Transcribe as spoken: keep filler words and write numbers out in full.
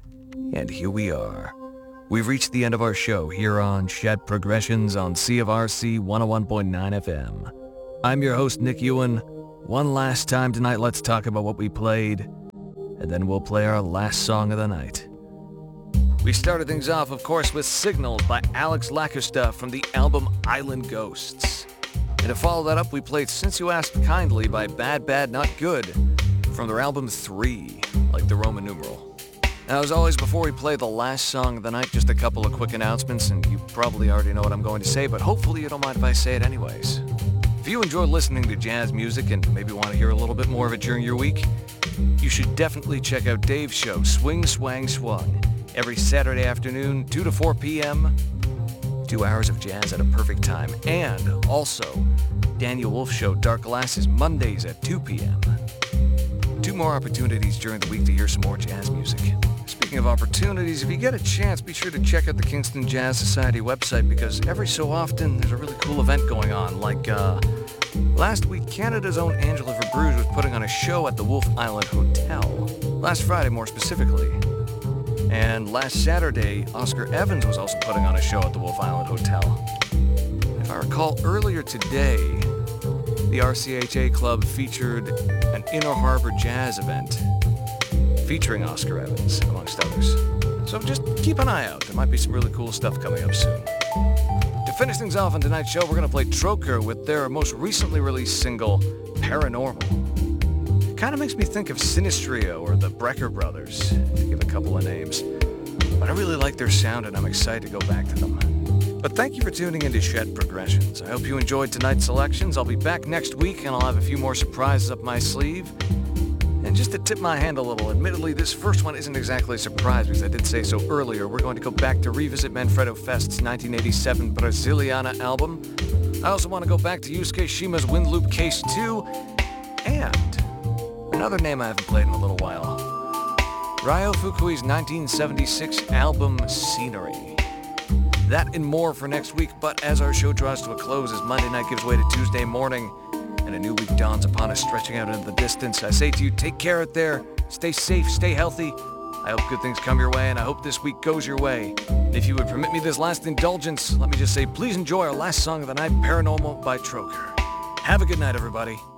And here we are. We've reached the end of our show here on Shed Progressions on C of R C one oh one point nine F M. I'm your host, Nick Ewan. One last time tonight, let's talk about what we played, and then we'll play our last song of the night. We started things off, of course, with Signal by Alex Lacusta from the album Island Ghosts. And to follow that up, we played Since You Asked Kindly by Bad Bad Not Good from their album three, like the Roman numeral. Now, as always, before we play the last song of the night, just a couple of quick announcements, and you probably already know what I'm going to say, but hopefully you don't mind if I say it anyways. If you enjoy listening to jazz music and maybe want to hear a little bit more of it during your week, you should definitely check out Dave's show, Swing, Swang, Swung, every Saturday afternoon, two to four p.m., two hours of jazz at a perfect time. And also, Daniel Wolf's show, Dark Glasses, Mondays at two p.m. Two more opportunities during the week to hear some more jazz music. Speaking of opportunities, if you get a chance, be sure to check out the Kingston Jazz Society website, because every so often there's a really cool event going on. Like, uh, last week, Canada's own Angela Verbruge was putting on a show at the Wolf Island Hotel. Last Friday, more specifically. And last Saturday, Oscar Evans was also putting on a show at the Wolf Island Hotel. If I recall, earlier today, the R C H A Club featured an Inner Harbor Jazz event featuring Oscar Evans, amongst others. So just keep an eye out. There might be some really cool stuff coming up soon. To finish things off on tonight's show, we're going to play Troker with their most recently released single, Paranormal. It kind of makes me think of Sinistrio or the Brecker Brothers, to give a couple of names. But I really like their sound, and I'm excited to go back to them. But thank you for tuning into Shed Progressions. I hope you enjoyed tonight's selections. I'll be back next week, and I'll have a few more surprises up my sleeve. And just to tip my hand a little, admittedly, this first one isn't exactly a surprise, because I did say so earlier. We're going to go back to revisit Manfredo Fest's nineteen eighty-seven Brasiliana album. I also want to go back to Yusuke Shima's Wind Loop Case two, and another name I haven't played in a little while, Ryo Fukui's nineteen seventy-six album Scenery. That and more for next week, but as our show draws to a close, as Monday night gives way to Tuesday morning, and a new week dawns upon us, stretching out into the distance, I say to you, take care out there, stay safe, stay healthy. I hope good things come your way, and I hope this week goes your way. And if you would permit me this last indulgence, let me just say, please enjoy our last song of the night, Paranormal by Troker. Have a good night, everybody.